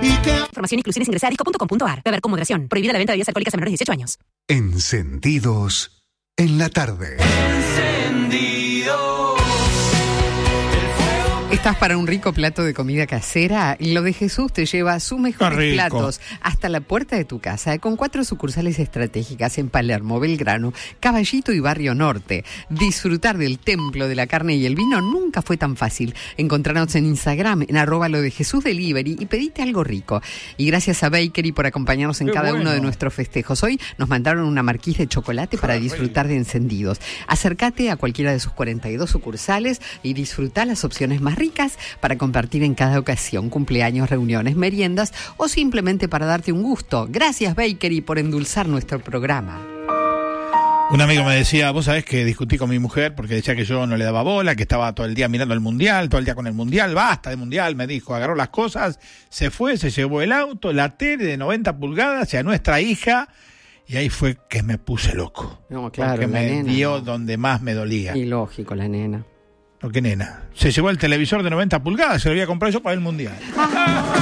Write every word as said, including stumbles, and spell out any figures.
Información e inclusiones ingresa a disco punto com punto ar. Beber con moderación. Prohibida la venta de bebidas alcohólicas a menores de dieciocho años. Encendidos en la tarde. ¿Estás para un rico plato de comida casera? Lo de Jesús te lleva sus mejores platos hasta la puerta de tu casa, con cuatro sucursales estratégicas en Palermo, Belgrano, Caballito y Barrio Norte. Disfrutar del templo de la carne y el vino nunca fue tan fácil. Encontrarnos en Instagram, en arroba lo de Jesús Delivery, y pedite algo rico. Y gracias a Bakery por acompañarnos en Qué cada bueno. uno de nuestros festejos. Hoy nos mandaron una marquise de chocolate para disfrutar de encendidos. Acércate a cualquiera de sus cuarenta y dos sucursales y disfruta las opciones más ricas para compartir en cada ocasión, cumpleaños, reuniones, meriendas o simplemente para darte un gusto. Gracias, Bakery, por endulzar nuestro programa. Un amigo me decía, vos sabés que discutí con mi mujer porque decía que yo no le daba bola, que estaba todo el día mirando el mundial, todo el día con el mundial, basta de mundial, me dijo, agarró las cosas, se fue, se llevó el auto, la tele de noventa pulgadas y a nuestra hija, y ahí fue que me puse loco. No, claro, porque me nena, dio no. donde más me dolía. Y lógico, la nena. ¿Por qué nena? Se llevó el televisor de noventa pulgadas, se lo había comprado yo para el mundial.